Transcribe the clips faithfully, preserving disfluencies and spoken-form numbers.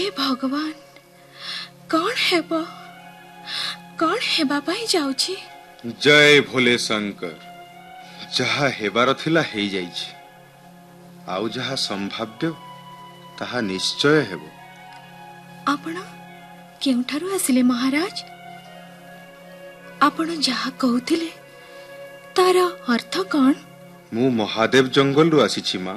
भगवान कौन हेब कौन हेबा पाई जाउची। जय भोले शंकर। जहा हेबार थिला हेई जाइछि, आउ जहा संभाव्य ताहा निश्चय हेबो। आपण केउठारु आसिले महाराज? आपण जहा कहूथिले तार अर्थ कौन? मु महादेव जंगल रु आसीछि मा।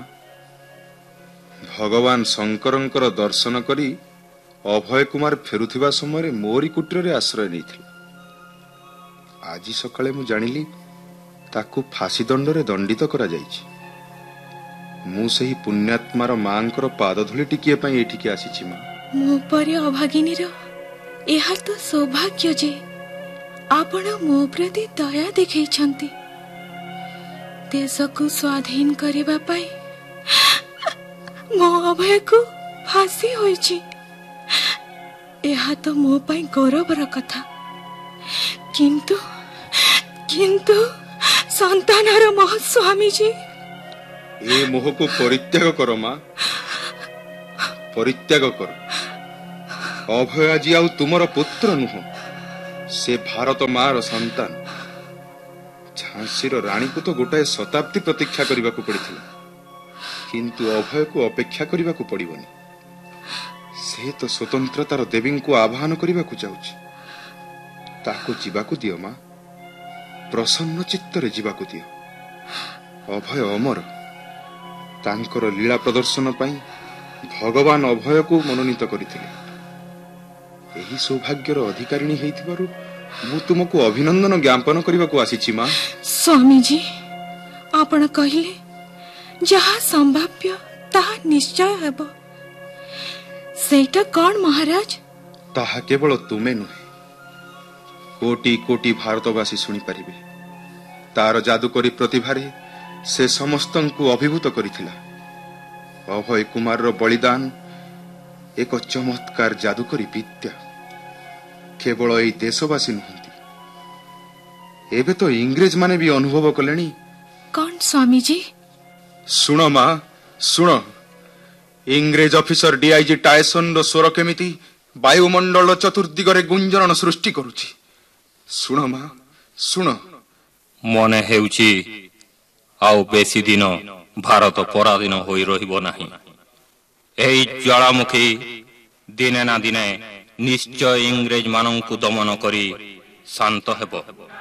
भगवान शंकरंकर दर्शन करी अभय कुमार फेरुथिबा समय मोरी कुटीर रे आश्रय नैथिले। आज सकाळे मु जानिली ताकू फांसी दंड रे दंडित करा जाइछि। मु सही पुण्यात्मार मांकर पादधूली टिकिए पई एठिके आसीछि मा। मो परे अभागिनीर एहा तो सौभाग्य जे आपण मो प्रति दया देखैछंती। देश को स्वाधीन करबा पाई मो अभय को फांसी होइछि। एहा तो मो पाई गौरवर कथा। किंतु किंतु संतानर मोह स्वामी जी। ए मोह को परित्याग करो मां, परित्याग करो। अभय आज आउ तुमर पुत्र नुह, से भारत मार संतान। झांसीर रानी को तो गोटाए शताब्दी प्रतीक्षा करने को पड़िथिला, किंतु अभय को अपेक्षा करने को पड़िबनी। से तो स्वतंत्रतार देवी को आह्वान करने को जाउछि। ताको जीवाकू दियो मां, प्रसन्न चित्तरे जीवाकू दियो। अभय अमर, तांकर लीला प्रदर्शन पाई भगवान अभय को मनोनीत करथिले। एही सौभाग्यर अधिकारिणी हेइथिबारु मु तुमको अभिनंदन ज्ञापन करने को आसीछि मां। स्वामी जी आपण कहिले जहा संभाव्य ताहा निश्चय हेबो। सेटा कौन महाराज? ताहा केवल तुमे नुहे, कोटि कोटि भारतवासी सुनी परिबे। तार जादुकरी प्रतिभारे से समस्तंकु अभिभूत करिथिला। अभय कुमार रो बलिदान एक चमत्कार जादुकरी विद्या। केवल एई देशवासी नुहंती, एबे तो इंग्रेज माने भी अनुभव कलेनी। कौन स्वामी जी? सुनो मां सुनो, इंग्रेज ऑफिसर डीआईजी टायसन रो स्वर केमिति वायुमंडल चतुर्दिगरे गुंजन सृष्टि करूची। सुनो मां सुनो। मने हेउची आउ बेसी दिन भारत पराधीन होई रहिबो नाही। एई ज्वालामुखी दिने ना दिने निश्चय इंग्रेज मानंकु दमन करी शांत हेबो।